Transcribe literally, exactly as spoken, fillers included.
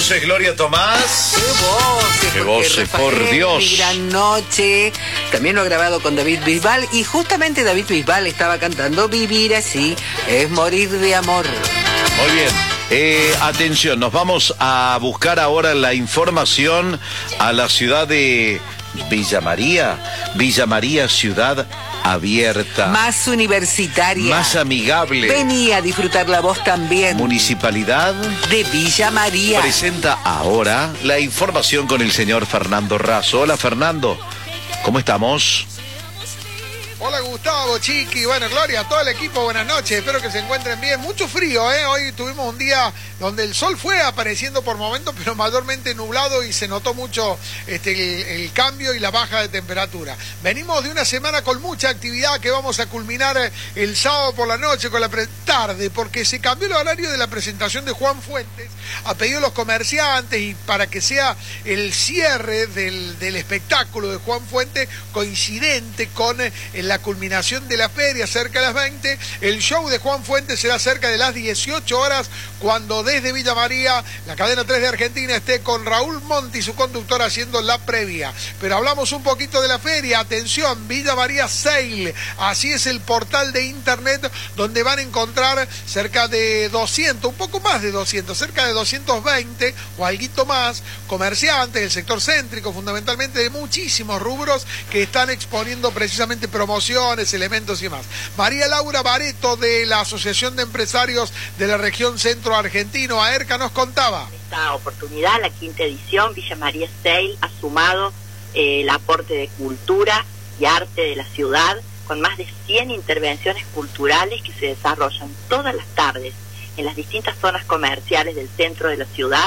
voces, Gloria Tomás. ¡Qué voces! ¡Qué voces, Rafael, por Dios! Mi gran noche. También lo ha grabado con David Bisbal. Y justamente David Bisbal estaba cantando Vivir así es morir de amor. Muy bien. Eh, atención, nos vamos a buscar ahora la información a la ciudad de Villa María. Villa María, ciudad abierta. Más universitaria. Más amigable. Vení a disfrutar la voz también. Municipalidad de Villa María. Presenta ahora la información con el señor Fernando Razo. Hola, Fernando. ¿Cómo estamos? Hola Gustavo, Chiqui, bueno, Gloria, todo el equipo, buenas noches, espero que se encuentren bien. Mucho frío, ¿eh? Hoy tuvimos un día donde el sol fue apareciendo por momentos, pero mayormente nublado y se notó mucho este, el, el cambio y la baja de temperatura. Venimos de una semana con mucha actividad que vamos a culminar el sábado por la noche, con la tarde, porque se cambió el horario de la presentación de Juan Fuentes a pedido de los comerciantes y para que sea el cierre del, del espectáculo de Juan Fuentes coincidente con el la culminación de la feria cerca de las veinte. El show de Juan Fuentes será cerca de las dieciocho horas, cuando desde Villa María, la cadena tres de Argentina, esté con Raúl Monti, su conductor, haciendo la previa. Pero hablamos un poquito de la feria. Atención, Villa María Sale, así es el portal de internet donde van a encontrar cerca de doscientos, un poco más de doscientos, cerca de doscientos veinte o alguito más, comerciantes del sector céntrico, fundamentalmente de muchísimos rubros, que están exponiendo precisamente promociones, elementos y demás. María Laura Bareto, de la Asociación de Empresarios de la Región Centro Argentino, AERCA, nos contaba. Esta oportunidad, la quinta edición, Villa María Sale, ha sumado eh, el aporte de cultura y arte de la ciudad, con más de cien intervenciones culturales que se desarrollan todas las tardes en las distintas zonas comerciales del centro de la ciudad.